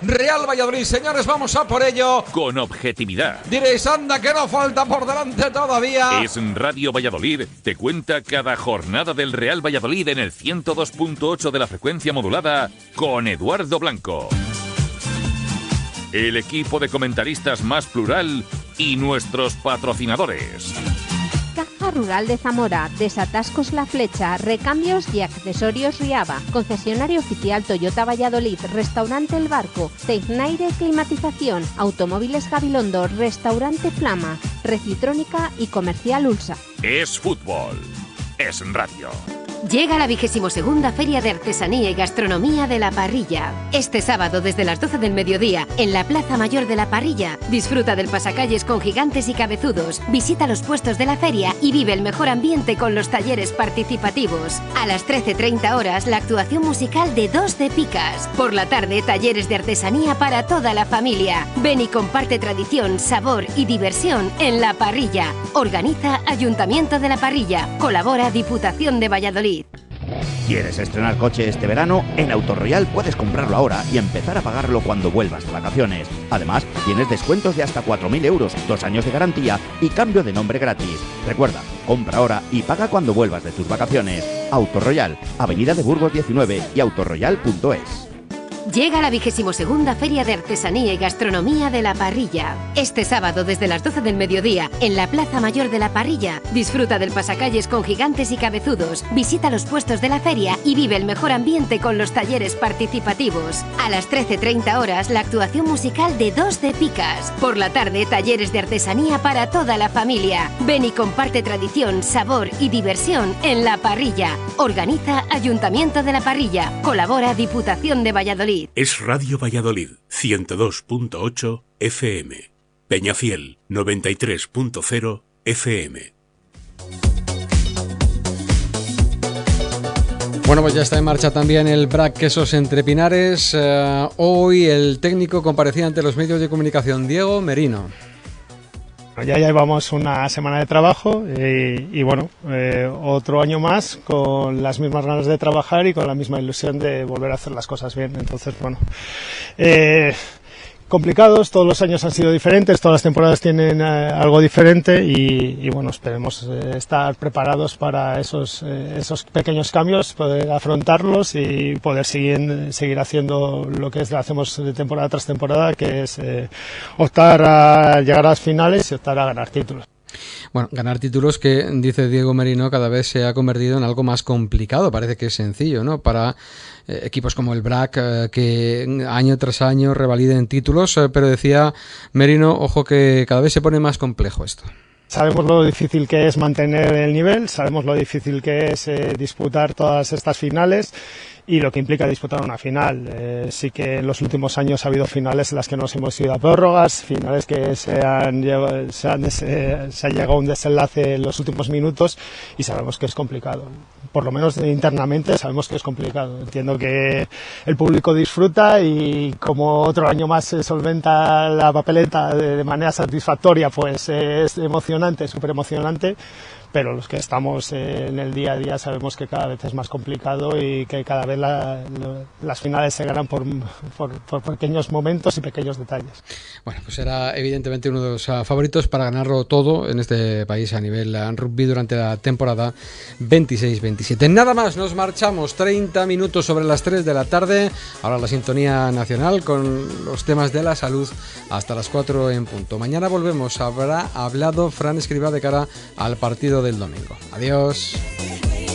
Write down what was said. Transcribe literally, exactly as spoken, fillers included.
Real Valladolid, señores, vamos a por ello. Con objetividad. Diréis, anda, que no falta por delante todavía. Es Radio Valladolid, te cuenta cada jornada del Real Valladolid en el ciento dos punto ocho de la frecuencia modulada con Eduardo Blanco. El equipo de comentaristas más plural y nuestros patrocinadores. Caja Rural de Zamora, Desatascos La Flecha, Recambios y Accesorios Riaba, concesionario oficial Toyota Valladolid, Restaurante El Barco, Tecnaire Climatización, Automóviles Gabilondo, Restaurante Flama, Recitrónica y Comercial Ulsa. Es fútbol, es radio. Llega la vigésimo segunda Feria de Artesanía y Gastronomía de La Parrilla. Este sábado desde las doce del mediodía, en la Plaza Mayor de La Parrilla, disfruta del pasacalles con gigantes y cabezudos, visita los puestos de la feria y vive el mejor ambiente con los talleres participativos. A las trece treinta horas, la actuación musical de Dos de Picas. Por la tarde, talleres de artesanía para toda la familia. Ven y comparte tradición, sabor y diversión en La Parrilla. Organiza Ayuntamiento de La Parrilla. Colabora Diputación de Valladolid. ¿Quieres estrenar coche este verano? En Autoroyal puedes comprarlo ahora y empezar a pagarlo cuando vuelvas de vacaciones. Además, tienes descuentos de hasta cuatro mil euros, dos años de garantía y cambio de nombre gratis. Recuerda, compra ahora y paga cuando vuelvas de tus vacaciones. Autoroyal, Avenida de Burgos diecinueve y autoroyal punto es. Llega la vigésimo segunda Feria de Artesanía y Gastronomía de La Parrilla. Este sábado desde las doce del mediodía, en la Plaza Mayor de La Parrilla, disfruta del pasacalles con gigantes y cabezudos, visita los puestos de la feria y vive el mejor ambiente con los talleres participativos. A las trece treinta horas, la actuación musical de Dos de Picas. Por la tarde, talleres de artesanía para toda la familia. Ven y comparte tradición, sabor y diversión en La Parrilla. Organiza Ayuntamiento de La Parrilla. Colabora Diputación de Valladolid. Es Radio Valladolid, ciento dos punto ocho F M. Peñafiel, noventa y tres punto cero F M. Bueno, pues ya está en marcha también el B R A C Quesos Entre Pinares. Uh, hoy el técnico comparecía ante los medios de comunicación, Diego Merino. Ya llevamos una semana de trabajo y, y bueno, eh, otro año más con las mismas ganas de trabajar y con la misma ilusión de volver a hacer las cosas bien. Entonces, bueno, eh, complicados, todos los años han sido diferentes, todas las temporadas tienen eh, algo diferente y, y bueno, esperemos eh, estar preparados para esos, eh, esos pequeños cambios, poder afrontarlos y poder seguir, seguir haciendo lo que es, hacemos de temporada tras temporada, que es eh, optar a llegar a las finales y optar a ganar títulos. Bueno, ganar títulos que, dice Diego Merino, cada vez se ha convertido en algo más complicado. Parece que es sencillo, ¿no? Para eh, equipos como el B R A C, eh, que año tras año revaliden títulos, eh, pero decía Merino, ojo, que cada vez se pone más complejo esto. Sabemos lo difícil que es mantener el nivel, sabemos lo difícil que es eh, disputar todas estas finales y lo que implica disputar una final. Eh, sí que en los últimos años ha habido finales en las que nos hemos ido a prórrogas, finales que se han, se han, se, se ha llegado a un desenlace en los últimos minutos y sabemos que es complicado. Por lo menos internamente sabemos que es complicado. Entiendo que el público disfruta y como otro año más se solventa la papeleta de, de manera satisfactoria, pues eh, es emocionante, súper emocionante. Pero los que estamos en el día a día sabemos que cada vez es más complicado y que cada vez la, la, las finales se ganan por, por, por pequeños momentos y pequeños detalles. Bueno, pues era evidentemente uno de los uh, favoritos para ganarlo todo en este país a nivel uh, rugby durante la temporada veintiséis veintisiete. Nada más, nos marchamos, treinta minutos sobre las tres de la tarde. Ahora la sintonía nacional con los temas de la salud hasta las cuatro en punto. Mañana volvemos, habrá hablado Fran Escribá de cara al partido del domingo. Adiós.